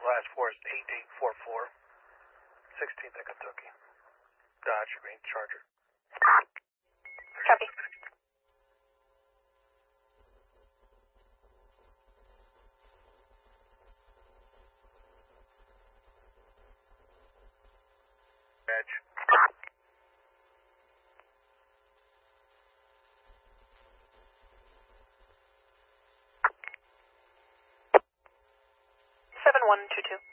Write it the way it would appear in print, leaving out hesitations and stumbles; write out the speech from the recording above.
last four is 8844. 16th and Kentucky. Dodge Green Charger. Copy. Badge. Seven one two two.